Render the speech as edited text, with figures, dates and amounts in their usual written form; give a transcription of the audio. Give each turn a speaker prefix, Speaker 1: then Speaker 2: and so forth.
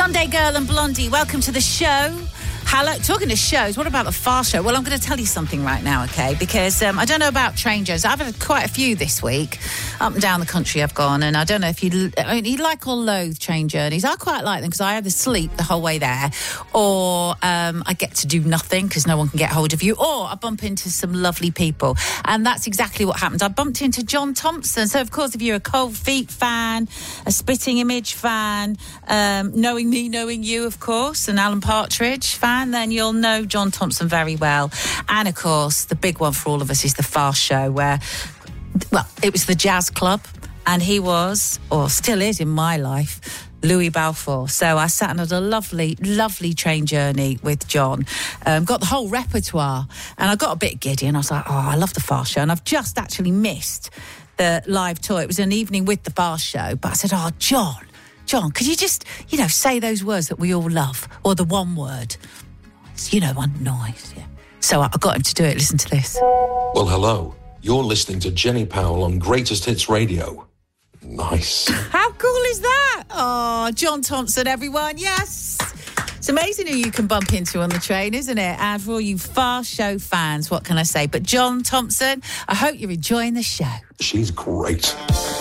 Speaker 1: Sunday Girl and Blondie, welcome to the show. Hello, talking to shows, what about the Fast Show? Well, I'm going to tell you something right now, okay? Because I don't know about train journeys. I've had quite a few this week. Up and down the country I've gone, and I don't know if you like or loathe train journeys. I quite like them because I either sleep the whole way there, or I get to do nothing because no one can get hold of you, or I bump into some lovely people. And that's exactly what happened. I bumped into John Thompson. So, of course, if you're a Cold Feet fan, a Spitting Image fan, knowing me, knowing you, of course, and Alan Partridge fan, then you'll know John Thompson very well. And, of course, the big one for all of us is the Fast Show, where, well, it was the Jazz Club, and he was, or still is in my life, Louis Balfour. So I sat on a lovely, lovely train journey with John. Got the whole repertoire, and I got a bit giddy, and I was like, oh, I love the Fast Show. And I've just actually missed the live tour. It was an evening with the Fast Show, but I said, oh, John, could you just, say those words that we all love, or the one word? One noise, yeah. So I got him to do it. Listen to this.
Speaker 2: Well, hello. You're listening to Jenny Powell on Greatest Hits Radio. Nice.
Speaker 1: How cool is that? Oh, John Thompson, everyone. Yes. It's amazing who you can bump into on the train, isn't it? And for all you Fast Show fans, what can I say? But John Thompson, I hope you're enjoying the show.
Speaker 2: She's great.